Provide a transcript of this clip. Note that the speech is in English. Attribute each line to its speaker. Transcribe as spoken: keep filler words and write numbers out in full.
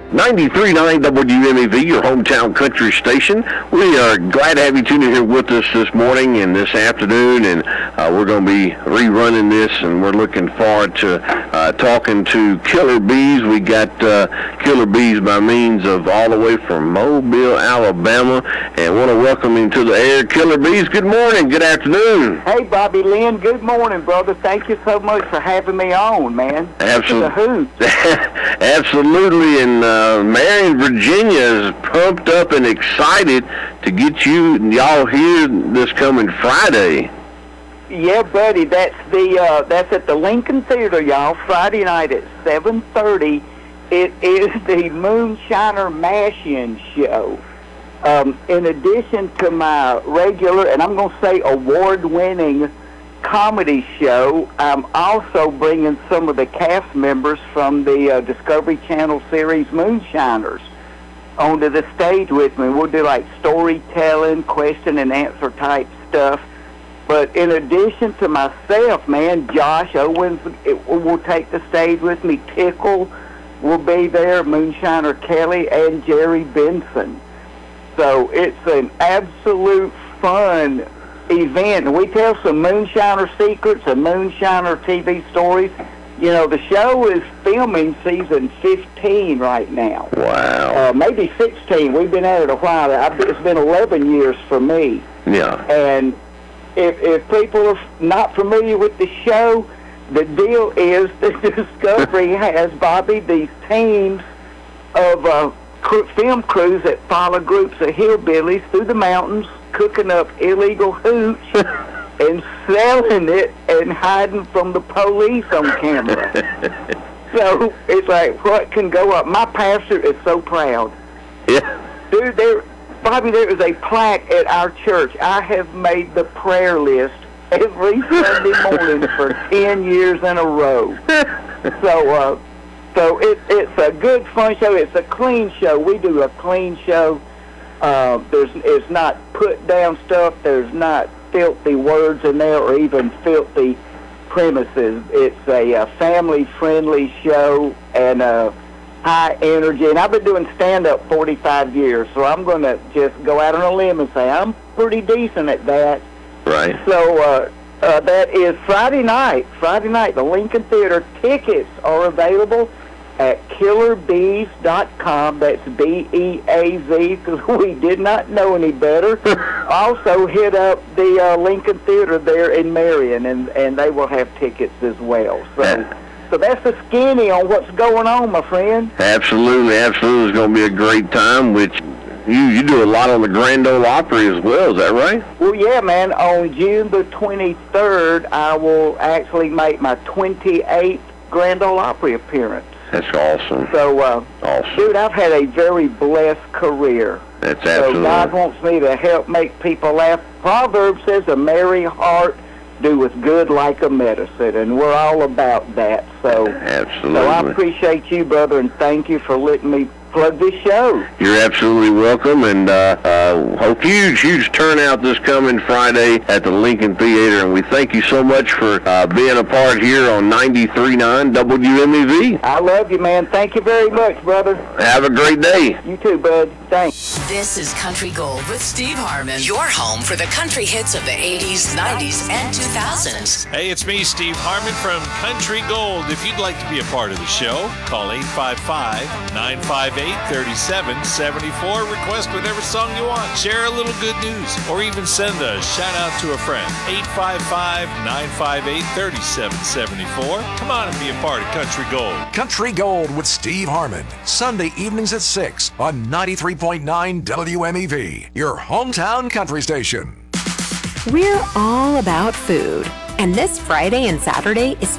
Speaker 1: ninety-three point nine W M E V, your hometown country station. We are glad to have you tuned in here with us this morning and this afternoon, and uh, we're going to be rerunning this, and we're looking forward to uh, talking to Killer Bees. We got uh, Killer Bees by means of all the way from Mobile, Alabama, and want to welcome him to the air. Killer Bees, good morning, good afternoon.
Speaker 2: Hey, Bobby Lynn, good morning, brother. Thank you so much for having me on, man.
Speaker 1: Absolutely. Absolutely, and uh, Marion, Virginia is pumped up and excited to get you y'all here this coming Friday.
Speaker 2: Yeah, buddy, that's the uh, that's at the Lincoln Theater, y'all. Friday night at seven thirty. It is the Moonshiner Mash-In show. Um, in addition to my regular, and I'm going to say award-winning comedy show, I'm also bringing some of the cast members from the uh, Discovery Channel series Moonshiners onto the stage with me. We'll do like storytelling, question and answer type stuff. But in addition to myself, man, Josh Owens it, will take the stage with me. Tickle will be there, Moonshiner Kelly, and Jerry Benson. So it's an absolute fun event. And we tell some Moonshiner secrets and Moonshiner T V stories. You know, the show is filming season fifteen right now.
Speaker 1: Wow.
Speaker 2: Uh, maybe sixteen. We've been at it a while. It's been eleven years for me.
Speaker 1: Yeah.
Speaker 2: And if, if people are not familiar with the show, the deal is that Discovery has, Bobby, these teams of uh, cr- film crews that follow groups of hillbillies through the mountains, cooking up illegal hooch and selling it and hiding from the police on camera. So it's like, what can go up? My pastor is so proud.
Speaker 1: Yeah.
Speaker 2: Dude, there, Bobby, there is a plaque at our church. I have made the prayer list every Sunday morning for ten years in a row. So, uh, so it, it's a good, fun show. It's a clean show. We do a clean show. Uh, there's, it's not put down stuff. There's not filthy words in there or even filthy premises. It's a, a family-friendly show and uh, high energy. And I've been doing stand-up forty-five years, so I'm going to just go out on a limb and say I'm pretty decent at that.
Speaker 1: Right.
Speaker 2: So uh, uh, that is Friday night. Friday night, the Lincoln Theater. Tickets are available at killer bees dot com. That's B E A Z, because we did not know any better. Also, hit up the uh, Lincoln Theater there in Marion, and, and they will have tickets as well. So,
Speaker 1: Yeah.
Speaker 2: so that's the skinny on what's going on, my friend.
Speaker 1: Absolutely, absolutely. It's going to be a great time, which you, you do a lot on the Grand Ole Opry as well, is that right?
Speaker 2: Well, yeah, man. On June the twenty-third, I will actually make my twenty-eighth Grand Ole Opry appearance.
Speaker 1: That's awesome.
Speaker 2: So, uh,
Speaker 1: awesome.
Speaker 2: dude, I've had a very blessed career.
Speaker 1: That's
Speaker 2: So
Speaker 1: absolutely.
Speaker 2: God wants me to help make people laugh. Proverbs says, a merry heart doeth good like a medicine, and we're all about that. So,
Speaker 1: Absolutely.
Speaker 2: so I appreciate you, brother, and thank you for letting me plug this show.
Speaker 1: You're absolutely welcome, and uh, uh, hope huge, huge turnout this coming Friday at the Lincoln Theater, and we thank you so much for uh, being a part here on ninety-three point nine W M E V.
Speaker 2: I love you, man. Thank you very much, brother.
Speaker 1: Have a great day.
Speaker 2: You too, bud. Thanks.
Speaker 3: This is Country Gold with Steve Harmon, your home for the country hits of the eighties, nineties, and two thousands.
Speaker 4: Hey, it's me, Steve Harmon from Country Gold. If you'd like to be a part of the show, call eight five five, nine five eight, three seven seven four. Request whatever song you want. Share a little good news, or even send a shout out to a friend. eight five five, nine five eight, three seven seven four. Come on and be a part of Country Gold.
Speaker 5: Country Gold with Steve Harmon. Sunday evenings at six on ninety-three point nine W M E V, your hometown country station.
Speaker 6: We're all about food, and this Friday and Saturday is